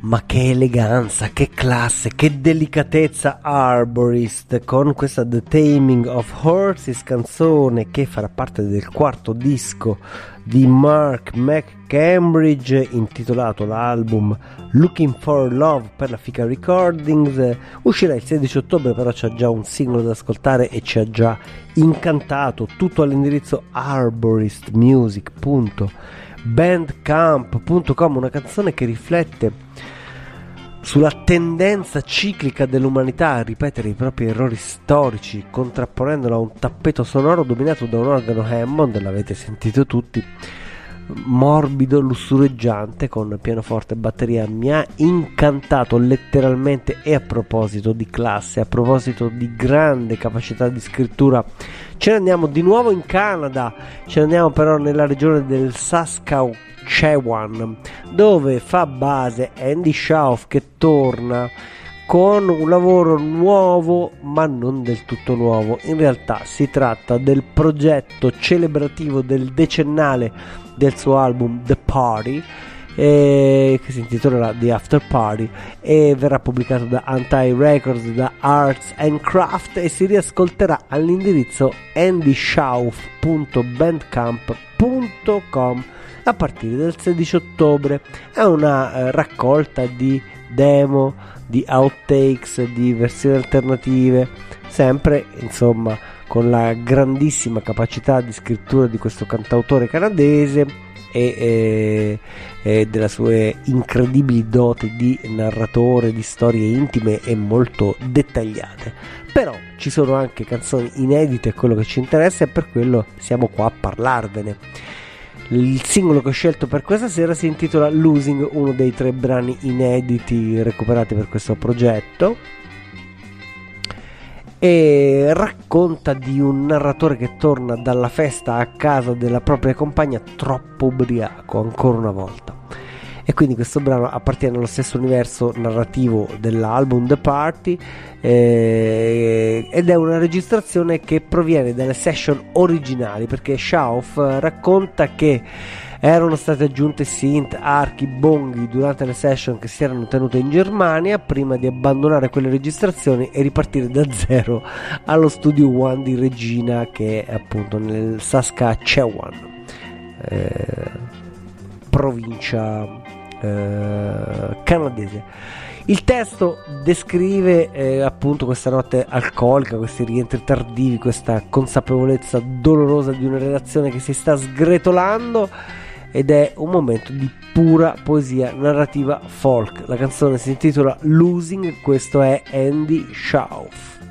Ma che eleganza, che classe, che delicatezza Arborist con questa The Taming of Horses, canzone che farà parte del quarto disco di Mark McCambridge, intitolato l'album Looking for Love per la Fica Recordings. Uscirà il 16 ottobre, però c'ha già un singolo da ascoltare e ci ha già incantato. Tutto all'indirizzo arboristmusic.bandcamp.com, una canzone che riflette sulla tendenza ciclica dell'umanità a ripetere i propri errori storici, contrapponendola a un tappeto sonoro dominato da un organo Hammond, l'avete sentito tutti, morbido, lussureggiante, con pianoforte e batteria. Mi ha incantato letteralmente. E a proposito di classe, a proposito di grande capacità di scrittura, ce ne andiamo di nuovo in Canada, ce ne andiamo però nella regione del Saskatchewan, dove fa base Andy Shauf, che torna con un lavoro nuovo, ma non del tutto nuovo. In realtà si tratta del progetto celebrativo del decennale del suo album The Party, che si intitolerà The After Party, e verrà pubblicato da Anti Records, da Arts and Craft, e si riascolterà all'indirizzo andyshauf.bandcamp.com a partire dal 16 ottobre. È una raccolta di demo, di outtakes, di versioni alternative, sempre insomma con la grandissima capacità di scrittura di questo cantautore canadese e delle sue incredibili doti di narratore di storie intime e molto dettagliate. Però ci sono anche canzoni inedite, quello che ci interessa, e per quello siamo qua a parlarvene. Il singolo che ho scelto per questa sera si intitola Losing, uno dei 3 brani inediti recuperati per questo progetto, e racconta di un narratore che torna dalla festa a casa della propria compagna troppo ubriaco ancora una volta. E quindi questo brano appartiene allo stesso universo narrativo dell'album The Party, ed è una registrazione che proviene dalle session originali, perché Shauf racconta che erano state aggiunte synth, archi, bonghi durante le session che si erano tenute in Germania prima di abbandonare quelle registrazioni e ripartire da zero allo Studio One di Regina, che è appunto nel Saskatchewan, provincia canadese. Il testo descrive appunto questa notte alcolica, questi rientri tardivi, questa consapevolezza dolorosa di una relazione che si sta sgretolando, ed è un momento di pura poesia narrativa folk. La canzone si intitola Losing, questo è Andy Shauf.